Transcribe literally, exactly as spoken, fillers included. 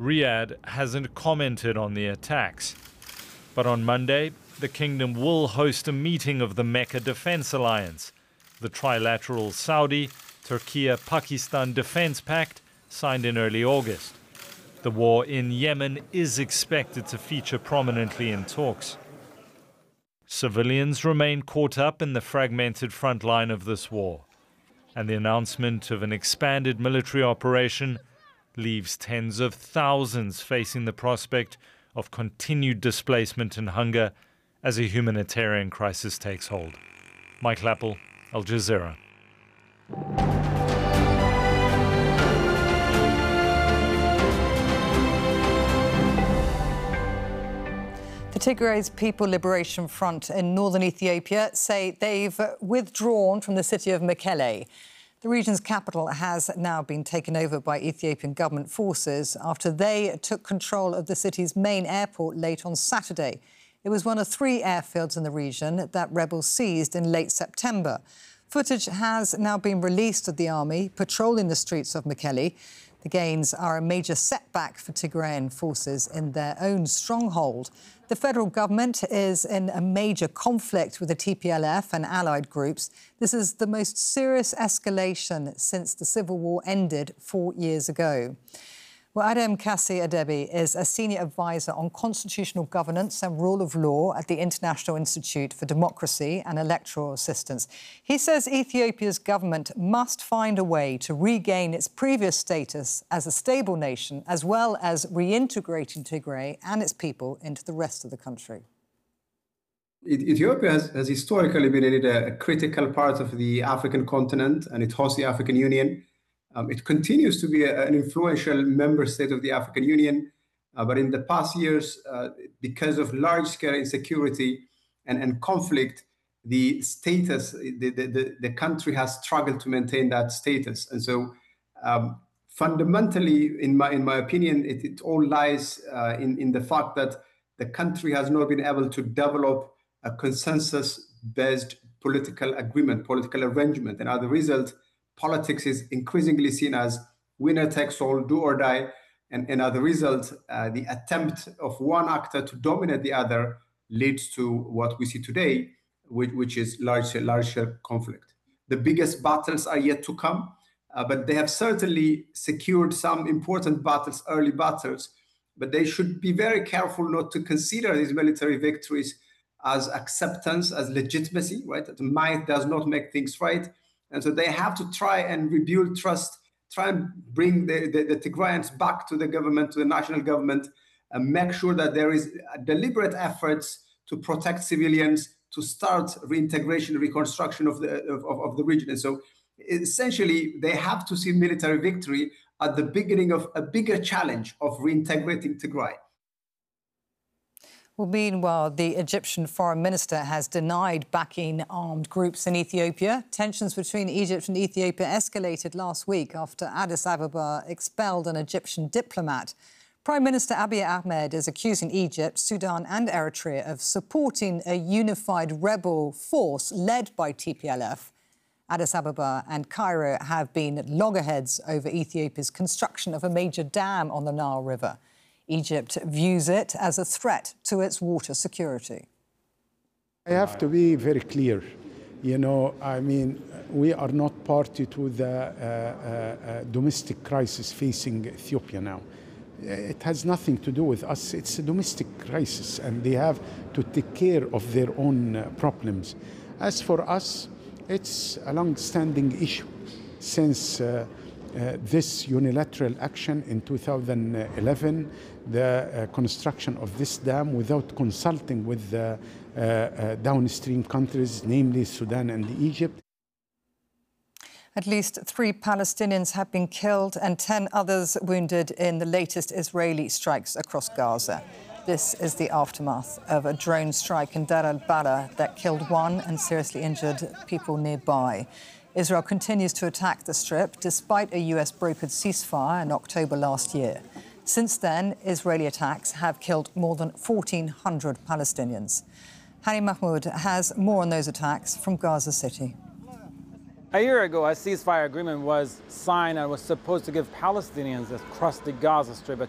Riyadh hasn't commented on the attacks. But on Monday, the kingdom will host a meeting of the Mecca Defense Alliance, the trilateral Saudi, Turkey, Pakistan Defense Pact signed in early August. The war in Yemen is expected to feature prominently in talks. Civilians remain caught up in the fragmented front line of this war, and the announcement of an expanded military operation leaves tens of thousands facing the prospect of continued displacement and hunger as a humanitarian crisis takes hold. Mike Lappel, Al Jazeera. The Tigray's People Liberation Front in northern Ethiopia say they've withdrawn from the city of Mekelle. The region's capital has now been taken over by Ethiopian government forces after they took control of the city's main airport late on Saturday. It was one of three airfields in the region that rebels seized in late September. Footage has now been released of the army patrolling the streets of Mekelle. The gains are a major setback for Tigrayan forces in their own stronghold. The federal government is in a major conflict with the T P L F and allied groups. This is the most serious escalation since the civil war ended four years ago. Well, Adem Kassi Adebi is a senior advisor on constitutional governance and rule of law at the International Institute for Democracy and Electoral Assistance. He says Ethiopia's government must find a way to regain its previous status as a stable nation, as well as reintegrating Tigray and its people into the rest of the country. Ethiopia has, has historically been a critical part of the African continent, and it hosts the African Union. Um, it continues to be a, an influential member state of the African Union, uh, but in the past years, uh, because of large-scale insecurity and, and conflict, the status, the, the, the country has struggled to maintain that status. And so um, fundamentally, in my, in my opinion, it, it all lies uh, in, in the fact that the country has not been able to develop a consensus-based political agreement, political arrangement. And as a result, politics is increasingly seen as winner takes all, do or die. And, and as a result, uh, the attempt of one actor to dominate the other leads to what we see today, which, which is large, large-scale conflict. The biggest battles are yet to come, uh, but they have certainly secured some important battles, early battles, but they should be very careful not to consider these military victories as acceptance, as legitimacy, right? That might does not make things right. And so they have to try and rebuild trust, try and bring the, the, the Tigrayans back to the government, to the national government, and make sure that there is deliberate efforts to protect civilians, to start reintegration, reconstruction of the, of, of the region. And so essentially, they have to see military victory at the beginning of a bigger challenge of reintegrating Tigray. Well, meanwhile, the Egyptian foreign minister has denied backing armed groups in Ethiopia. Tensions between Egypt and Ethiopia escalated last week after Addis Ababa expelled an Egyptian diplomat. Prime Minister Abiy Ahmed is accusing Egypt, Sudan and Eritrea of supporting a unified rebel force led by T P L F. Addis Ababa and Cairo have been loggerheads over Ethiopia's construction of a major dam on the Nile River. Egypt views it as a threat to its water security. I have to be very clear. You know, I mean, we are not party to the uh, uh, domestic crisis facing Ethiopia now. It has nothing to do with us. It's a domestic crisis, and they have to take care of their own uh, problems. As for us, it's a long-standing issue since uh, uh, this unilateral action in two thousand eleven, the uh, construction of this dam without consulting with the uh, uh, downstream countries, namely Sudan and Egypt. At least three Palestinians have been killed and ten others wounded in the latest Israeli strikes across Gaza. This is the aftermath of a drone strike in Deir al-Balah that killed one and seriously injured people nearby. Israel continues to attack the Strip despite a U S-brokered ceasefire in October last year. Since then, Israeli attacks have killed more than fourteen hundred Palestinians. Hani Mahmoud has more on those attacks from Gaza City. A year ago, a ceasefire agreement was signed and was supposed to give Palestinians across the Gaza Strip a